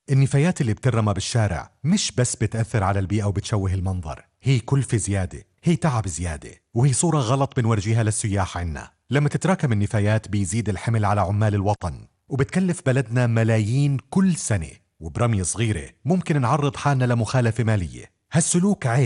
النفايات اللي بترمى بالشارع مش بس بتأثر على البيئة وبتشوه المنظر، هي كلفة زيادة، هي تعب زيادة، وهي صورة غلط بنورجيها للسياح عنا. لما تتراكم النفايات بيزيد الحمل على عمال الوطن، وبتكلف بلدنا ملايين كل سنة، وبرمية صغيرة ممكن نعرض حالنا لمخالفة مالية. هالسلوك عيب